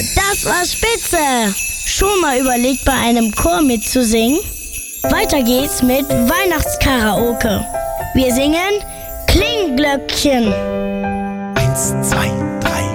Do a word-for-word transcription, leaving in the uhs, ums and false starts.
das war spitze! Schon mal überlegt, bei einem Chor mitzusingen? Weiter geht's mit Weihnachtskaraoke. Wir singen Klingglöckchen. Eins, zwei, drei.